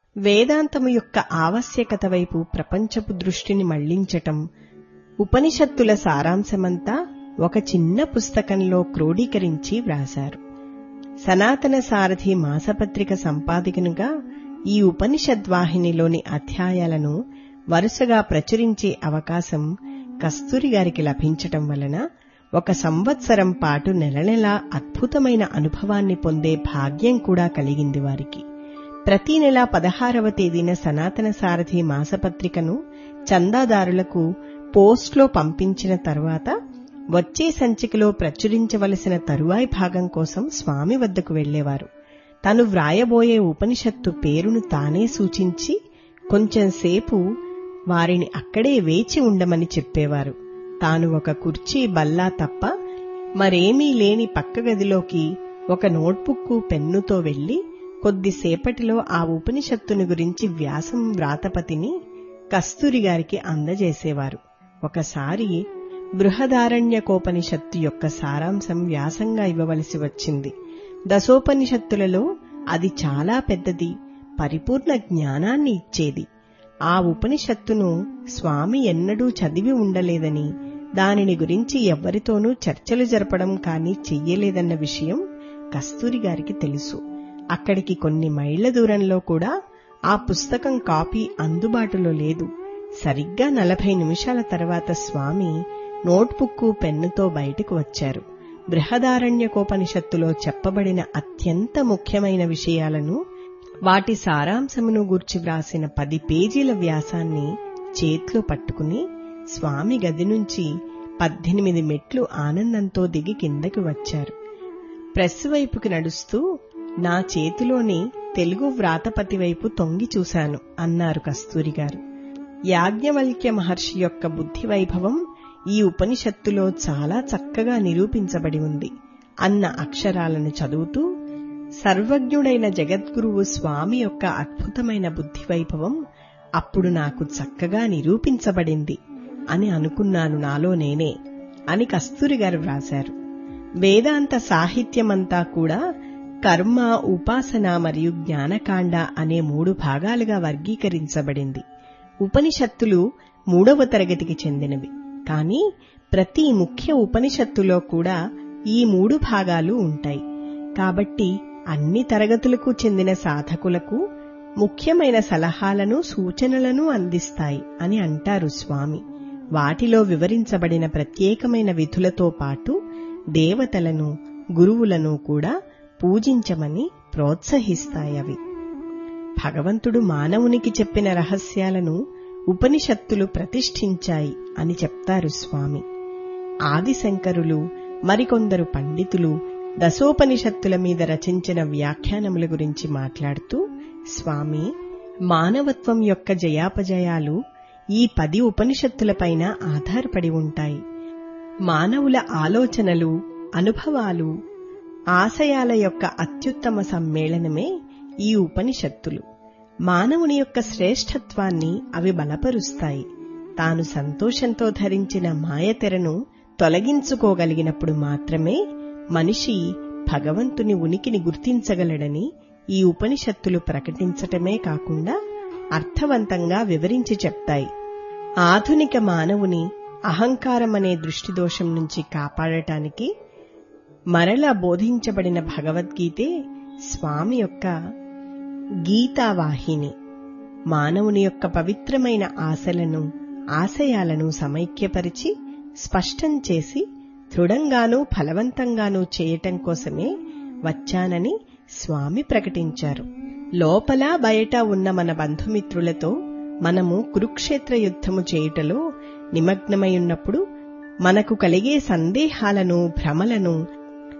వేదాంతము యొక్క ఆవశ్యకత వైపు ప్రపంచపు దృష్టిని మళ్లించటం, ఉపనిషత్తుల సారాంశమంతా ఒక చిన్న పుస్తకంలో క్రోడీకరించి వ్రాశారు. సనాతన సారథి మాసపత్రిక సంపాదకునిగా ఈ ఉపనిషద్వాహినిలోని అధ్యాయాలను వరుసగా ప్రచురించే అవకాశం కస్తూరిగారికి లభించటం వలన 1 సంవత్సరం పాటు నెలనెలా అద్భుతమైన అనుభవాన్ని పొందే భాగ్యం కూడా కలిగింది వారికి. ప్రతి నెల 16వ తేదీన సనాతన సారథి మాసపత్రికను చందాదారులకు పోస్ట్లో పంపించిన తర్వాత వచ్చే సంచికలో ప్రచురించవలసిన తరువాయి భాగం కోసం స్వామి వద్దకు వెళ్లేవారు. తను వ్రాయబోయే ఉపనిషత్తు పేరును తానే సూచించి కొంచెంసేపు వారిని అక్కడే వేచి ఉండమని చెప్పేవారు. తాను ఒక కుర్చీ బల్లా తప్ప మరేమీ లేని పక్క గదిలోకి ఒక నోట్బుక్ పెన్నుతో వెళ్లి కొద్దిసేపటిలో ఆ ఉపనిషత్తుని గురించి వ్యాసం వ్రాతపతిని కస్తూరిగారికి అందజేసేవారు. ఒకసారి బృహదారణ్యకోపనిషత్తు యొక్క సారాంశం వ్యాసంగా ఇవ్వవలసి వచ్చింది. దశోపనిషత్తులలో అది చాలా పెద్దది, పరిపూర్ణ జ్ఞానాన్ని ఇచ్చేది. ఆ ఉపనిషత్తును స్వామి ఎన్నడూ చదివి ఉండలేదని, దానిని గురించి ఎవ్వరితోనూ చర్చలు జరపడం కానీ చెయ్యలేదన్న విషయం కస్తూరిగారికి తెలుసు. అక్కడికి కొన్ని మైళ్ల దూరంలో కూడా ఆ పుస్తకం కాపీ అందుబాటులో లేదు. సరిగ్గా 40 నిమిషాల తర్వాత స్వామి నోట్బుక్ పెన్నుతో బయటకు వచ్చారు. బృహదారణ్యకోపనిషత్తులో చెప్పబడిన అత్యంత ముఖ్యమైన విషయాలను, వాటి సారాంశమును గూర్చి వ్రాసిన 10 పేజీల వ్యాసాన్ని చేతిలో పట్టుకుని స్వామి గది నుంచి 18 మెట్లు ఆనందంతో దిగి కిందకి వచ్చారు. ప్రెస్ వైపుకి నడుస్తూ నా చేతిలోని తెలుగు వ్రాతపతి వైపు తొంగి చూశాను అన్నారు కస్తూరిగారు. యాజ్ఞవల్క్య మహర్షి యొక్క బుద్ధి వైభవం ఈ ఉపనిషత్తులో చాలా చక్కగా నిరూపించబడి ఉంది అన్న అక్షరాలను చదువుతూ, సర్వజ్ఞుడైన జగద్గురువు స్వామి యొక్క అద్భుతమైన బుద్ధి వైభవం అప్పుడు నాకు చక్కగా నిరూపించబడింది అని అనుకున్నాను నాలో నేనే అని కస్తూరిగారు వ్రాశారు. వేదాంత సాహిత్యమంతా కూడా కర్మ, ఉపాసన మరియు జ్ఞానకాండ అనే 3 భాగాలుగా వర్గీకరించబడింది. ఉపనిషత్తులు 3వ తరగతికి చెందినవి. కానీ ప్రతి ముఖ్య ఉపనిషత్తులో కూడా ఈ 3 భాగాలు ఉంటాయి. కాబట్టి అన్ని తరగతులకు చెందిన సాధకులకు ముఖ్యమైన సలహాలను, సూచనలను అందిస్తాయి అని అంటారు స్వామి. వాటిలో వివరించబడిన ప్రత్యేకమైన విధులతో పాటు దేవతలను, గురువులను కూడా పూజించమని ప్రోత్సహిస్తాయవి. భగవంతుడు మానవునికి చెప్పిన రహస్యాలను ఉపనిషత్తులు ప్రతిష్ఠించాయి అని చెప్తారు స్వామి. ఆదిశంకరులు మరికొందరు పండితులు దశోపనిషత్తుల మీద రచించిన వ్యాఖ్యానముల గురించి మాట్లాడుతూ స్వామి, మానవత్వం యొక్క జయాపజయాలు ఈ 10 ఉపనిషత్తులపైన ఆధారపడి ఉంటాయి. మానవుల ఆలోచనలు, అనుభవాలు, ఆశయాల యొక్క అత్యుత్తమ సమ్మేళనమే ఈ ఉపనిషత్తులు. మానవుని యొక్క శ్రేష్ఠత్వాన్ని అవి బలపరుస్తాయి. తాను సంతోషంతో ధరించిన మాయతెరను తొలగించుకోగలిగినప్పుడు మాత్రమే మనిషి భగవంతుని ఉనికిని గుర్తించగలడని ఈ ఉపనిషత్తులు ప్రకటించటమే కాకుండా అర్థవంతంగా వివరించి చెప్తాయి. ఆధునిక మానవుని అహంకారమనే దృష్టిదోషం నుంచి కాపాడటానికి మరలా బోధించబడిన భగవద్గీతే స్వామి యొక్క గీతావాహిని. మానవుని యొక్క పవిత్రమైన ఆశలను, ఆశయాలను సమైక్యపరిచి స్పష్టం చేసి దృఢంగానూ ఫలవంతంగానూ చేయటం కోసమే వచ్చానని స్వామి ప్రకటించారు. లోపల బయట ఉన్న మన బంధుమిత్రులతో మనము కురుక్షేత్ర యుద్ధము చేయుటలో నిమగ్నమై ఉన్నప్పుడు మనకు కలిగే సందేహాలను, భ్రమలను